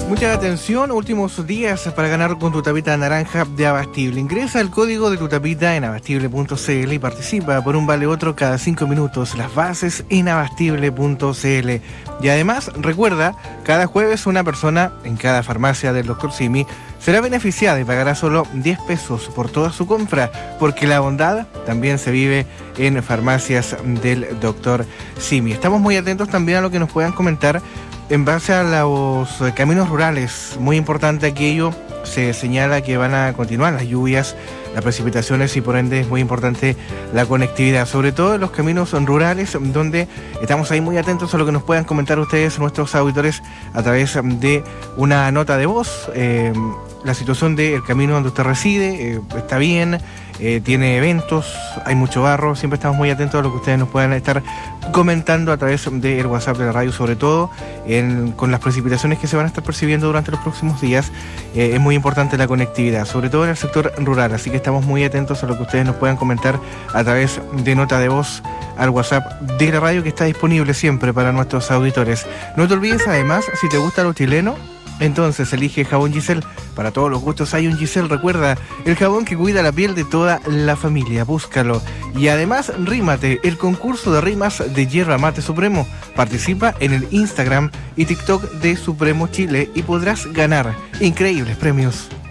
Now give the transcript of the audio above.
Mucha atención, últimos días para ganar con tu tapita naranja de Abastible. Ingresa el código de tu tapita en abastible.cl y participa por un vale otro cada 5 minutos. Las bases en abastible.cl. Y además, recuerda, cada jueves una persona en cada farmacia del Dr. Simi será beneficiada y pagará solo 10 pesos por toda su compra, porque la bondad también se vive en farmacias del Dr. Simi. Estamos muy atentos también a lo que nos puedan comentar en base a los caminos rurales. Muy importante aquello, se señala que van a continuar las lluvias, las precipitaciones y por ende es muy importante la conectividad, sobre todo en los caminos rurales, donde estamos ahí muy atentos a lo que nos puedan comentar ustedes, nuestros auditores, a través de una nota de voz. La situación del camino donde usted reside está bien, tiene eventos, hay mucho barro. Siempre estamos muy atentos a lo que ustedes nos puedan estar comentando a través del WhatsApp de la radio, sobre todo con las precipitaciones que se van a estar percibiendo durante los próximos días. Es muy importante la conectividad, sobre todo en el sector rural, así que estamos muy atentos a lo que ustedes nos puedan comentar a través de nota de voz al WhatsApp de la radio, que está disponible siempre para nuestros auditores. No te olvides, además, si te gusta lo chileno, entonces elige Jabón Giselle. Para todos los gustos hay un Giselle. Recuerda, el jabón que cuida la piel de toda la familia. Búscalo. Y además, rímate, el concurso de rimas de Yerba Mate Supremo. Participa en el Instagram y TikTok de Supremo Chile y podrás ganar increíbles premios.